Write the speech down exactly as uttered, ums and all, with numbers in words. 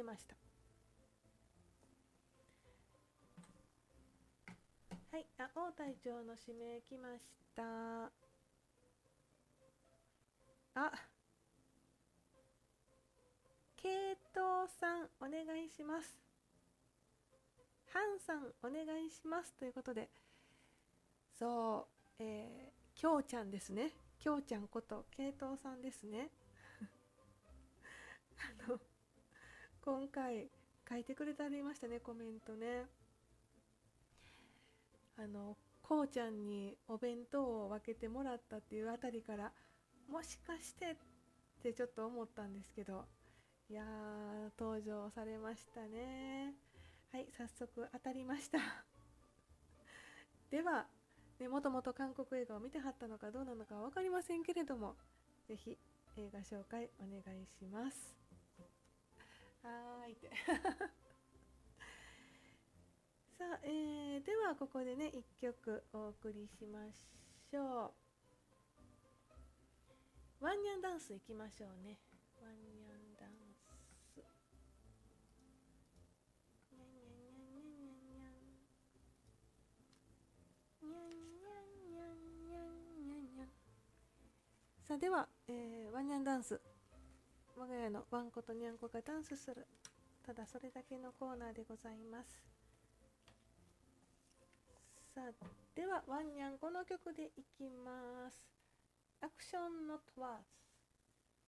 ってました。はい、あ、王隊長の指名来ました。あ、ケイトさんお願いします。ハンさんお願いしますということで、そう、えー、きょうちゃんですね。きょうちゃんことケイトさんですね。あの今回書いてくれてありましたね、コメントね。あのこうちゃんにお弁当を分けてもらったっていうあたりから、もしかしてってちょっと思ったんですけど、いやー登場されましたね。はい、早速当たりましたでは、ね、もともと韓国映画を見てはったのかどうなのかは分かりませんけれども、ぜひ映画紹介お願いします。はーいってさあ、えー、ではここでねいっきょくお送りしましょう。ワンニャンダンスいきましょうね。ワンニャンダンス、ニャンニャンニャンニャンニャンニャンニャンニャンニャンニャンニャン。さあでは、えー、ワンニャンダンス、我が家のワンコとニャンコがダンスする、ただそれだけのコーナーでございます。さあではワンニャンこの曲でいきます。アクションノットワーズ。